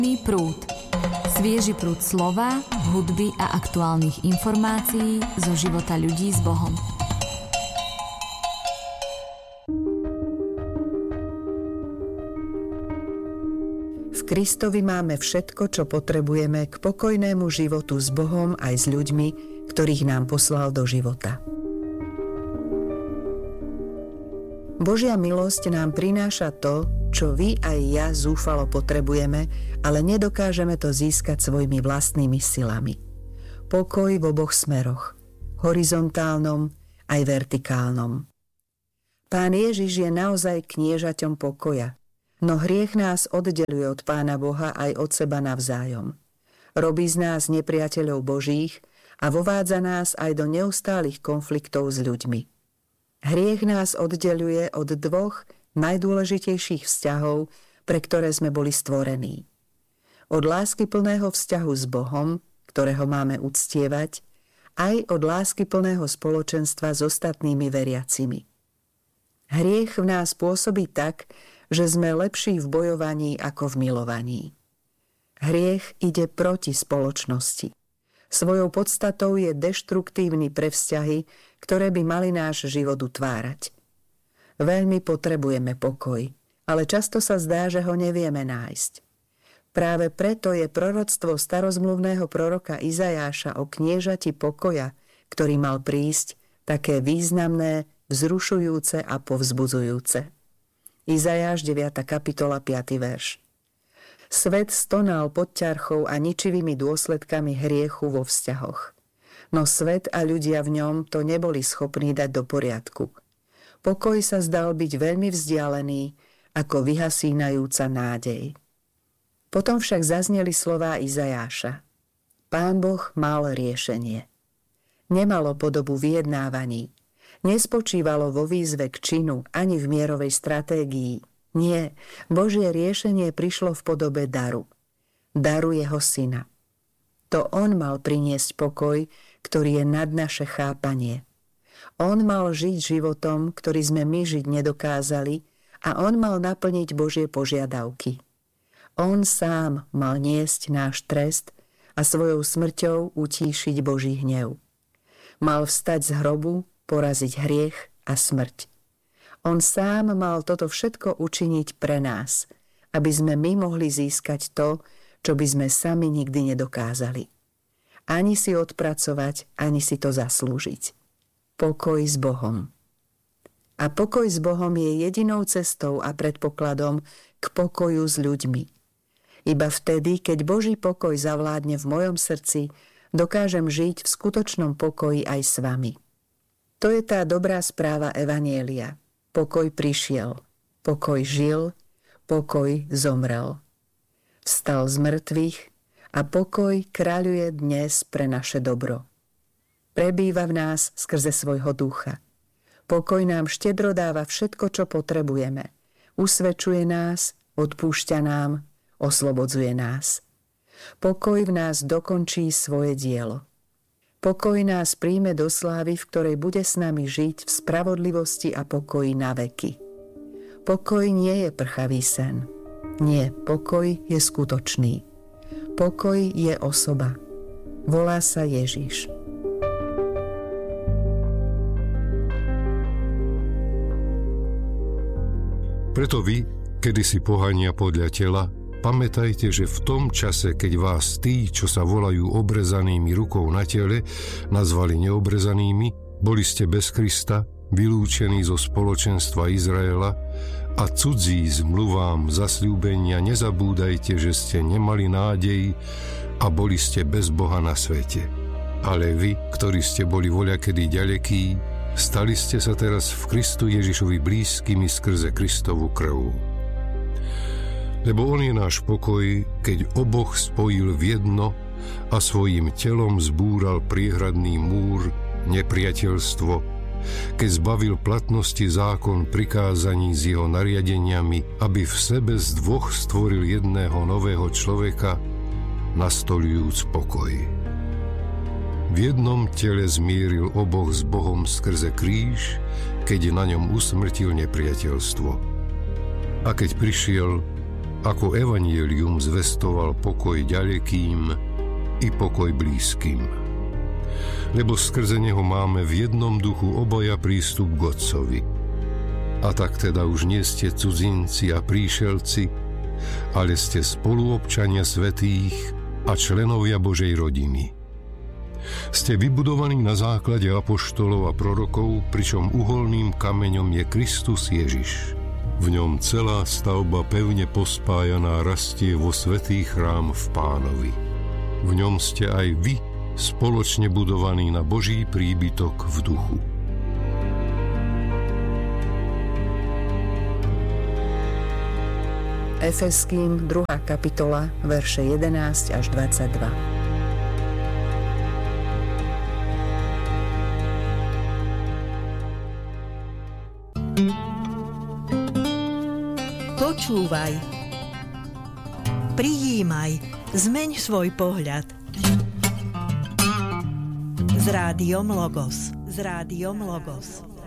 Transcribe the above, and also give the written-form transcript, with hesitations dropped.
Prúd. Svieži prúd slova, hudby a aktuálnych informácií zo života ľudí s Bohom. V Kristovi máme všetko, čo potrebujeme k pokojnému životu s Bohom aj s ľuďmi, ktorých nám poslal do života. Božia milosť nám prináša to, čo vy aj ja zúfalo potrebujeme, ale nedokážeme to získať svojimi vlastnými silami. Pokoj v oboch smeroch, horizontálnom aj vertikálnom. Pán Ježiš je naozaj kniežaťom pokoja, no hriech nás oddeľuje od Pána Boha aj od seba navzájom. Robí z nás nepriateľov Božích a vovádza nás aj do neustálych konfliktov s ľuďmi. Hriech nás oddeľuje od dvoch najdôležitejších vzťahov, pre ktoré sme boli stvorení. Od láskyplného vzťahu s Bohom, ktorého máme uctievať, aj od láskyplného spoločenstva s ostatnými veriacimi. Hriech v nás pôsobí tak, že sme lepší v bojovaní ako v milovaní. Hriech ide proti spoločnosti. Svojou podstatou je deštruktívny pre vzťahy, ktoré by mali náš život utvárať. Veľmi potrebujeme pokoj, ale často sa zdá, že ho nevieme nájsť. Práve preto je proroctvo starozmluvného proroka Izajáša o kniežati pokoja, ktorý mal prísť, také významné, vzrušujúce a povzbudzujúce. Izajáš 9. kapitola 5. verš. Svet stonal pod ťarchou a ničivými dôsledkami hriechu vo vzťahoch. No svet a ľudia v ňom to neboli schopní dať do poriadku. Pokoj sa zdal byť veľmi vzdialený, ako vyhasínajúca nádej. Potom však zazneli slová Izajáša. Pán Boh mal riešenie. Nemalo podobu vyjednávaní. Nespočívalo vo výzve k činu ani v mierovej stratégii. Nie, Božie riešenie prišlo v podobe daru. Daru jeho syna. To on mal priniesť pokoj, ktorý je nad naše chápanie. On mal žiť životom, ktorý sme my žiť nedokázali, a on mal naplniť Božie požiadavky. On sám mal niesť náš trest a svojou smrťou utíšiť Boží hnev. Mal vstať z hrobu, poraziť hriech a smrť. On sám mal toto všetko učiniť pre nás, aby sme my mohli získať to, čo by sme sami nikdy nedokázali. Ani si odpracovať, ani si to zaslúžiť. Pokoj s Bohom. A pokoj s Bohom je jedinou cestou a predpokladom k pokoju s ľuďmi. Iba vtedy, keď Boží pokoj zavládne v mojom srdci, dokážem žiť v skutočnom pokoji aj s vami. To je tá dobrá správa Evanjelia. Pokoj prišiel, pokoj žil, pokoj zomrel. Vstal z mŕtvych a pokoj kráľuje dnes pre naše dobro. Prebýva v nás skrze svojho ducha. Pokoj nám štedro dáva všetko, čo potrebujeme. Usvedčuje nás, odpúšťa nám, oslobodzuje nás. Pokoj v nás dokončí svoje dielo. Pokoj nás príjme do slávy, v ktorej bude s nami žiť v spravodlivosti a pokoji na veky. Pokoj nie je prchavý sen. Nie, pokoj je skutočný. Pokoj je osoba. Volá sa Ježiš. Preto vy, kedysi pohania podľa tela, pamätajte, že v tom čase, keď vás tí, čo sa volajú obrezanými rukou na tele, nazvali neobrezanými, boli ste bez Krista, vylúčení zo spoločenstva Izraela a cudzí zmluvám zasľúbenia nezabúdajte, že ste nemali nádej a boli ste bez Boha na svete. Ale vy, ktorí ste boli voľakedy ďalekí, stali ste sa teraz v Kristu Ježišovi blízkymi skrze Kristovu krv. Lebo on je náš pokoj, keď oboch spojil v jedno a svojim telom zbúral priehradný múr, nepriateľstvo, keď zbavil platnosti zákon prikázaní s jeho nariadeniami, aby v sebe z dvoch stvoril jedného nového človeka, nastoľujúc pokoj. V jednom tele zmieril oboch s Bohom skrze kríž, keď na ňom usmrtil nepriateľstvo. A keď prišiel, ako evanjelium zvestoval pokoj ďalekým i pokoj blízkym. Lebo skrze neho máme v jednom duchu obaja prístup k Otcovi. A tak teda už nie ste cudzinci a príšelci, ale ste spoluobčania svätých a členovia Božej rodiny. Ste vybudovaní na základe apoštolov a prorokov, pričom uholným kameňom je Kristus Ježiš. V ňom celá stavba pevne pospájaná rastie vo svätý chrám v Pánovi. V ňom ste aj vy spoločne budovaní na Boží príbytok v duchu. Efeským 2. kapitola, verše 11 až 22. Počúvaj, prijímaj, zmeň svoj pohľad. S rádiom Logos.